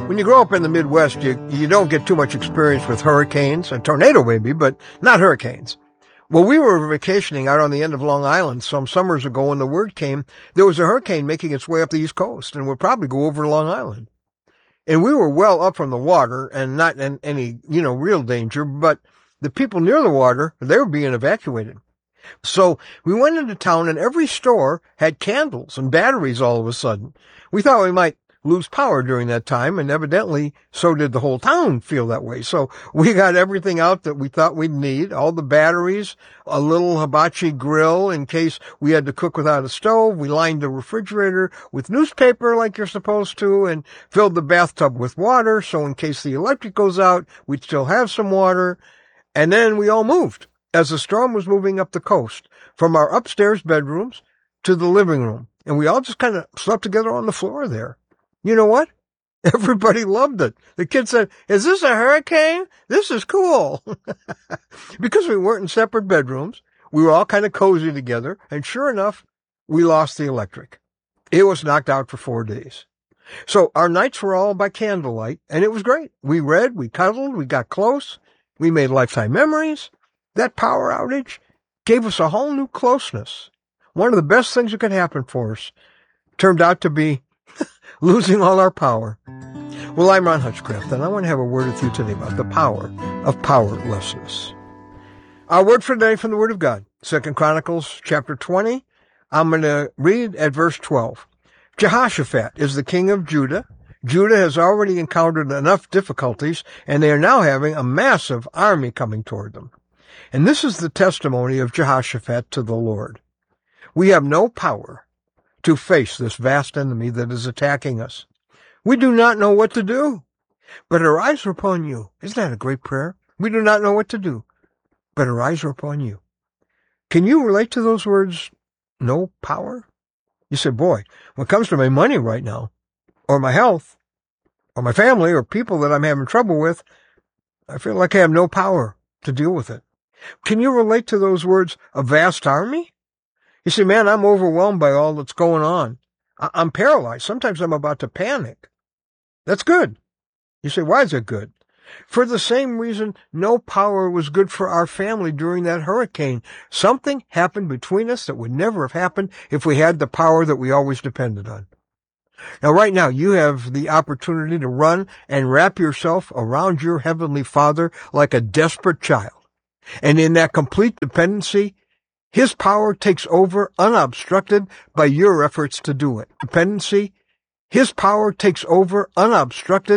When you grow up in the Midwest, you don't get too much experience with hurricanes, a tornado maybe, but not hurricanes. Well, we were vacationing out on the end of Long Island some summers ago when the word came there was a hurricane making its way up the East Coast and would probably go over Long Island. And we were well up from the water and not in any, real danger, but the people near the water, they were being evacuated. So we went into town and every store had candles and batteries all of a sudden. We thought we might lose power during that time, and evidently so did the whole town feel that way. So we got everything out that we thought we'd need, all the batteries, a little hibachi grill in case we had to cook without a stove. We lined the refrigerator with newspaper like you're supposed to and filled the bathtub with water so in case the electric goes out, we'd still have some water. And then we all moved as the storm was moving up the coast from our upstairs bedrooms to the living room. And we all just kind of slept together on the floor there. You know what? Everybody loved it. The kids said, "Is this a hurricane? This is cool." Because we weren't in separate bedrooms, we were all kind of cozy together, and sure enough, we lost the electric. It was knocked out for 4 days. So our nights were all by candlelight, and it was great. We read, we cuddled, we got close, we made lifetime memories. That power outage gave us a whole new closeness. One of the best things that could happen for us turned out to be losing all our power. Well, I'm Ron Hutchcraft, and I want to have a word with you today about the power of powerlessness. Our word for today from the Word of God, 2 Chronicles chapter 20. I'm going to read at verse 12. Jehoshaphat is the king of Judah. Judah has already encountered enough difficulties, and they are now having a massive army coming toward them. And this is the testimony of Jehoshaphat to the Lord. We have no power to face this vast enemy that is attacking us. We do not know what to do, but our eyes are upon you. Isn't that a great prayer? We do not know what to do, but our eyes are upon you. Can you relate to those words, no power? You say, boy, when it comes to my money right now, or my health, or my family, or people that I'm having trouble with, I feel like I have no power to deal with it. Can you relate to those words, a vast army? You say, man, I'm overwhelmed by all that's going on. I'm paralyzed. Sometimes I'm about to panic. That's good. You say, why is it good? For the same reason no power was good for our family during that hurricane. Something happened between us that would never have happened if we had the power that we always depended on. Now, right now, you have the opportunity to run and wrap yourself around your Heavenly Father like a desperate child. And in that complete dependency, His power takes over unobstructed by your efforts to do it. Dependency, His power takes over unobstructed